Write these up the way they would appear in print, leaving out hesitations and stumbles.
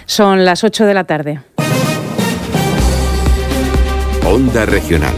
Son las 8 de la tarde. Onda Regional.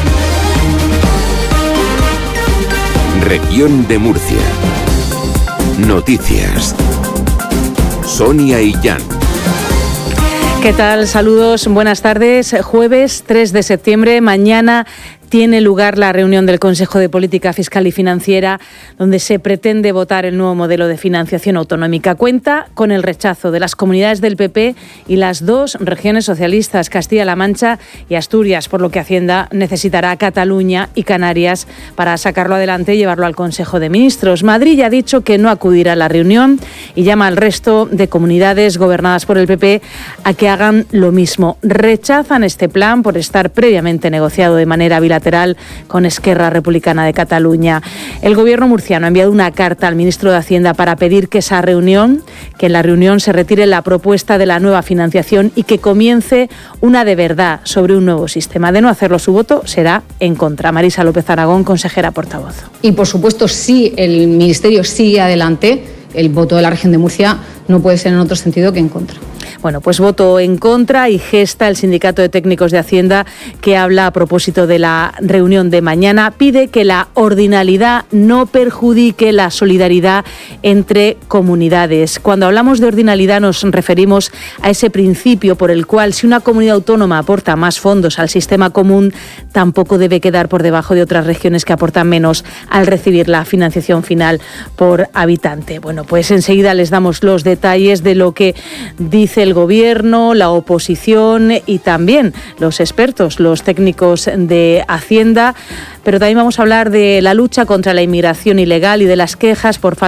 Región de Murcia. Noticias. Sonia Illán. ¿Qué tal? Saludos, buenas tardes. Jueves 3 de septiembre, mañana tiene lugar la reunión del Consejo de Política Fiscal y Financiera, donde se pretende votar el nuevo modelo de financiación autonómica. Cuenta con el rechazo de las comunidades del PP y las dos regiones socialistas, Castilla-La Mancha y Asturias, por lo que Hacienda necesitará Cataluña y Canarias para sacarlo adelante y llevarlo al Consejo de Ministros. Madrid ya ha dicho que no acudirá a la reunión y llama al resto de comunidades gobernadas por el PP a que hagan lo mismo. Rechazan este plan por estar previamente negociado de manera bilateral con Esquerra Republicana de Cataluña. El gobierno murciano ha enviado una carta al ministro de Hacienda para pedir que en la reunión se retire la propuesta de la nueva financiación y que comience una de verdad sobre un nuevo sistema. De no hacerlo, su voto será en contra. Marisa López Aragón, consejera portavoz. Y por supuesto, si el Ministerio sigue adelante, el voto de la región de Murcia no puede ser en otro sentido que en contra. Bueno, pues voto en contra y gesta el Sindicato de Técnicos de Hacienda, que habla a propósito de la reunión de mañana. Pide que la ordinalidad no perjudique la solidaridad entre comunidades. Cuando hablamos de ordinalidad nos referimos a ese principio por el cual si una comunidad autónoma aporta más fondos al sistema común, tampoco debe quedar por debajo de otras regiones que aportan menos al recibir la financiación final por habitante. Bueno, pues enseguida les damos los detalles de lo que dice el Gobierno, la oposición y también los expertos, los técnicos de Hacienda. Pero también vamos a hablar de la lucha contra la inmigración ilegal y de las quejas por falta